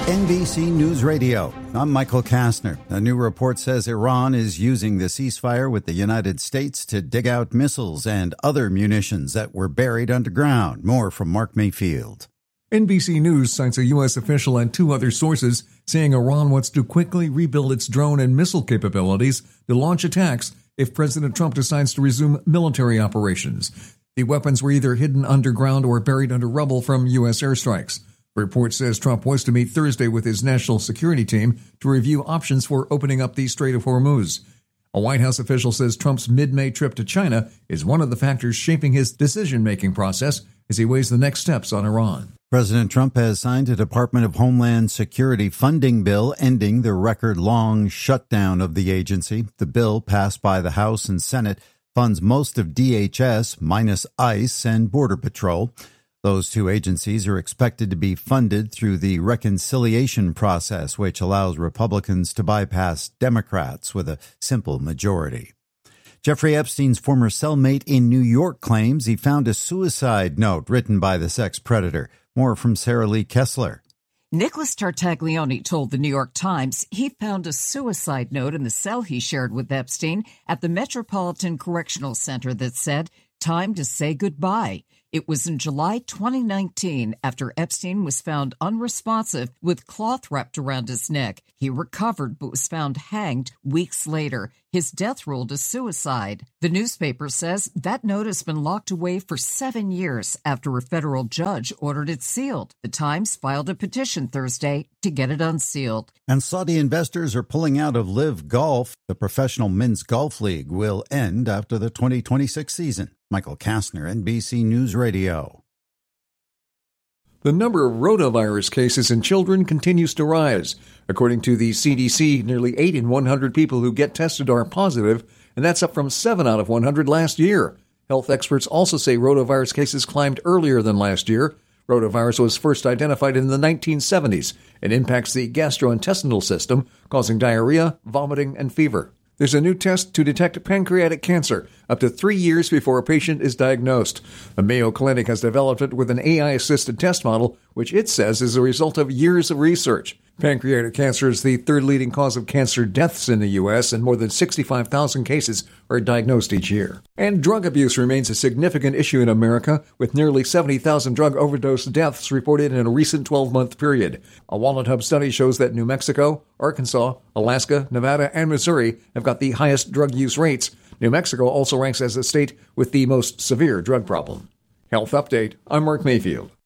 NBC News Radio. I'm Michael Kastner. A new report says Iran is using the ceasefire with the United States to dig out missiles and other munitions that were buried underground. More from Mark Mayfield. NBC News cites a U.S. official and two other sources saying Iran wants to quickly rebuild its drone and missile capabilities to launch attacks if President Trump decides to resume military operations. The weapons were either hidden underground or buried under rubble from U.S. airstrikes. The report says Trump was to meet Thursday with his national security team to review options for opening up the Strait of Hormuz. A White House official says Trump's mid-May trip to China is one of the factors shaping his decision-making process as he weighs the next steps on Iran. President Trump has signed a Department of Homeland Security funding bill ending the record-long shutdown of the agency. The bill, passed by the House and Senate, funds most of DHS, minus ICE and Border Patrol. Those two agencies are expected to be funded through the reconciliation process, which allows Republicans to bypass Democrats with a simple majority. Jeffrey Epstein's former cellmate in New York claims he found a suicide note written by the sex predator. More from Sarah Lee Kessler. Nicholas Tartaglione told the New York Times he found a suicide note in the cell he shared with Epstein at the Metropolitan Correctional Center that said, "Time to say goodbye." It was in July 2019 after Epstein was found unresponsive with cloth wrapped around his neck. He recovered but was found hanged weeks later. His death ruled as suicide. The newspaper says that note has been locked away for 7 years after a federal judge ordered it sealed. The Times filed a petition Thursday to get it unsealed. And Saudi investors are pulling out of Live Golf. The professional men's golf league will end after the 2026 season. Michael Kastner, NBC News Radio. The number of rotavirus cases in children continues to rise. According to the CDC, nearly 8 in 100 people who get tested are positive, and that's up from 7 out of 100 last year. Health experts also say rotavirus cases climbed earlier than last year. Rotavirus was first identified in the 1970s and impacts the gastrointestinal system, causing diarrhea, vomiting, and fever. There's a new test to detect pancreatic cancer up to 3 years before a patient is diagnosed. The Mayo Clinic has developed it with an AI-assisted test model, which it says is a result of years of research. Pancreatic cancer is the third leading cause of cancer deaths in the U.S., and more than 65,000 cases are diagnosed each year. And drug abuse remains a significant issue in America, with nearly 70,000 drug overdose deaths reported in a recent 12-month period. A Wallet Hub study shows that New Mexico, Arkansas, Alaska, Nevada, and Missouri have got the highest drug use rates. New Mexico also ranks as a state with the most severe drug problem. Health Update, I'm Mark Mayfield.